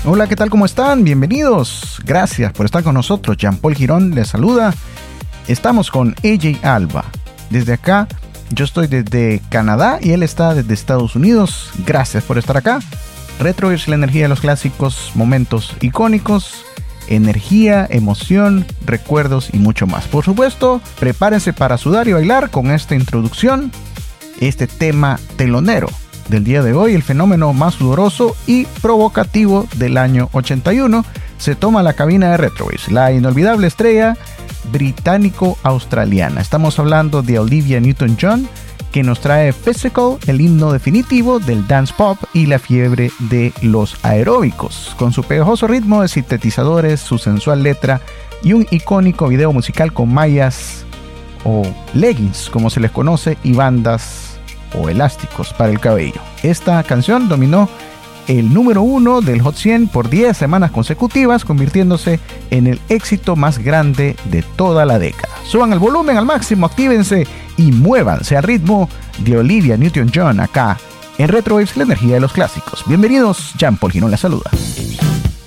Hola, ¿qué tal? ¿Cómo están? Bienvenidos. Gracias por estar con nosotros. Jean-Paul Girón les saluda. Estamos con AJ Alba. Desde acá, yo estoy desde Canadá y él está desde Estados Unidos. Gracias por estar acá. Retrowaves, la energía de los clásicos, momentos icónicos, energía, emoción, recuerdos y mucho más. Por supuesto, prepárense para sudar y bailar con esta introducción, este tema telonero del día de hoy, el fenómeno más sudoroso y provocativo del año 81, se toma la cabina de Retrowaves, la inolvidable estrella británico-australiana. Estamos hablando de Olivia Newton-John, que nos trae Physical, el himno definitivo del dance pop y la fiebre de los aeróbicos, con su pegajoso ritmo de sintetizadores, su sensual letra y un icónico video musical con mallas o leggings, como se les conoce, y bandas o elásticos para el cabello. Esta canción dominó el número 1 del Hot 100 por 10 semanas consecutivas, convirtiéndose en el éxito más grande de toda la década. Suban el volumen al máximo, actívense y muévanse al ritmo de Olivia Newton-John acá en Retrowaves, la energía de los clásicos. Bienvenidos, Jean-Paul Girón les saluda.